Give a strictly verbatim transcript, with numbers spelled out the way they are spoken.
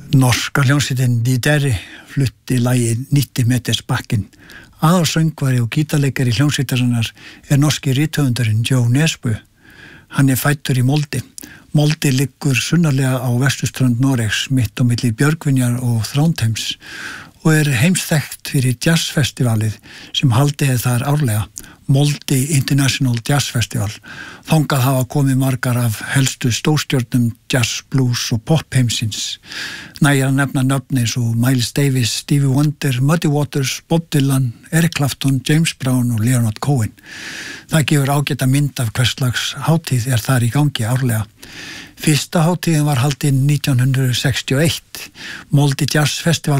Norska hljómsveitin Dideri flutti lagið níutíu meters bakkinn. Aðalsöngvari og gítarleikari hljómsveitarinnar er norski rithöfundurinn Joe Nesbø. Hann er fæddur í Molde. Molde liggur sunnarlega á vesturströnd Noregs, mitt á milli Björgvinjar og Þrándheims og er heimsþekkt fyrir jazzfestivalið sem haldið er þar árlega, Molde International Jazz Festival. Þangað hafa komið margar af helstu stórstjörnum jazz, blues og pop heimsins. Nægir að nefna nöfn eins og Miles Davis, Stevie Wonder, Muddy Waters, Bob Dylan, Eric Clapton, James Brown og Leonard Cohen. Það gefur ágæta mynd af hverslags hátíð er þar í gangi árlega. Fyrsta hátíðin var haldin nítján hundrað sextíu og eitt. Molde Jazz Festival